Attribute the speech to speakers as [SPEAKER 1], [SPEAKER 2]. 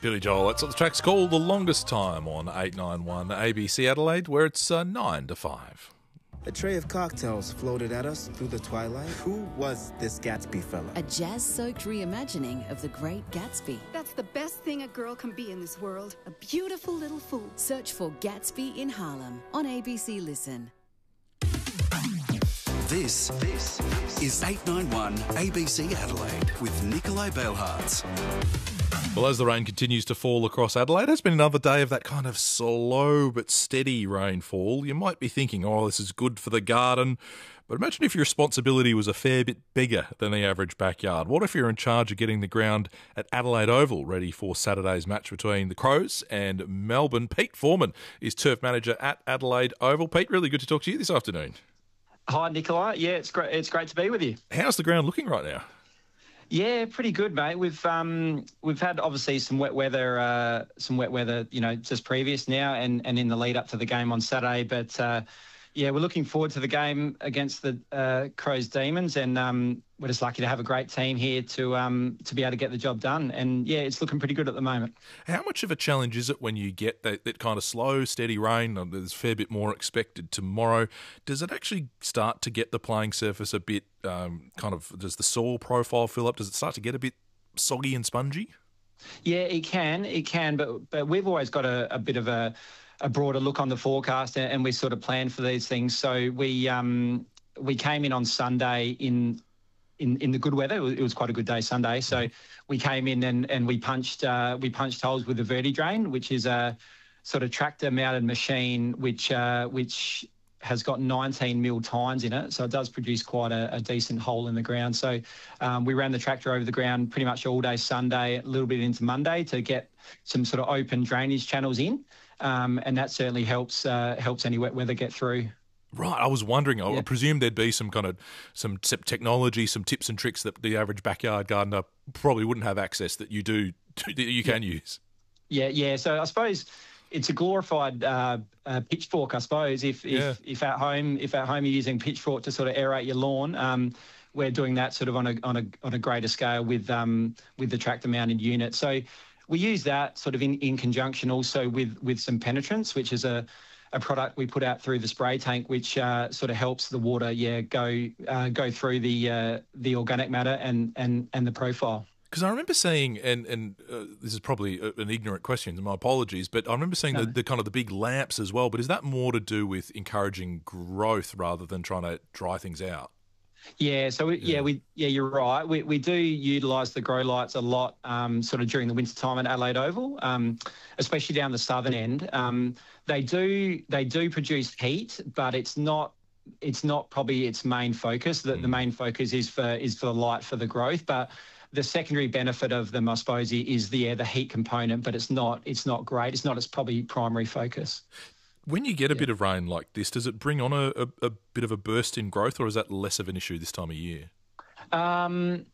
[SPEAKER 1] Billy Joel, that's what the track's called, The Longest Time on 891 ABC Adelaide, where it's 9 to 5.
[SPEAKER 2] A tray of cocktails floated at us through the twilight. Who was this Gatsby fella?
[SPEAKER 3] A jazz-soaked reimagining of The Great Gatsby.
[SPEAKER 4] That's the best thing a girl can be in this world. A beautiful little fool.
[SPEAKER 3] Search for Gatsby in Harlem on ABC Listen.
[SPEAKER 5] This is 891 ABC Adelaide with Nikolai Belhartz.
[SPEAKER 1] Well, as the rain continues to fall across Adelaide, it's been another day of that kind of slow but steady rainfall. You might be thinking, oh, this is good for the garden. But imagine if your responsibility was a fair bit bigger than the average backyard. What if you're in charge of getting the ground at Adelaide Oval ready for Saturday's match between the Crows and Melbourne? Pete Foreman is turf manager at Adelaide Oval. Pete, really good to talk to you this afternoon.
[SPEAKER 6] Hi, Nikolai. Yeah, it's great. It's great to be with you.
[SPEAKER 1] How's the ground looking right now?
[SPEAKER 6] Yeah, pretty good, mate. We've had obviously some wet weather, just previous now and in the lead up to the game on Saturday. But we're looking forward to the game against the Crows Demons, and we're just lucky to have a great team here to be able to get the job done. And yeah, it's looking pretty good at the moment. How
[SPEAKER 1] much of a challenge is it when you get that kind of slow, steady rain? There's a fair bit more expected tomorrow. Does it actually start to get the playing surface a bit does the soil profile fill up? Does it start to get a bit soggy and spongy?
[SPEAKER 6] Yeah, it can, but we've always got a bit of a broader look on the forecast, and we sort of plan for these things. So we came in on Sunday in the good weather. It was quite a good day Sunday. So we came in and we punched holes with the VertiDrain, which is a sort of tractor mounted machine which has got 19 mil tines in it. So it does produce quite a decent hole in the ground. So we ran the tractor over the ground pretty much all day Sunday, a little bit into Monday to get some sort of open drainage channels in. And that certainly helps any wet weather get through.
[SPEAKER 1] Right, I was wondering. I presume there'd be some technology, some tips and tricks that the average backyard gardener probably wouldn't have access that you do that you can use. Yeah.
[SPEAKER 6] So I suppose it's a glorified pitchfork. I suppose if at home you're using pitchfork to sort of aerate your lawn, we're doing that sort of on a greater scale with the tractor mounted unit. So we use that sort of in conjunction also with some penetrants, which is a product we put out through the spray tank, which sort of helps the water go through the organic matter and the profile.
[SPEAKER 1] Because I remember seeing, and this is probably an ignorant question, my apologies, but I remember seeing the kind of the big lamps as well. But is that more to do with encouraging growth rather than trying to dry things out?
[SPEAKER 6] Yeah, so you're right. We do utilise the grow lights a lot, sort of during the winter time at Adelaide Oval, especially down the southern end. They do produce heat, but it's not probably its main focus. The main focus is for the light for the growth, but the secondary benefit of them, I suppose, is the heat component. But it's not great. It's not its probably primary focus.
[SPEAKER 1] When you get a bit of rain like this, does it bring on a bit of a burst in growth, or is that less of an issue this time of year?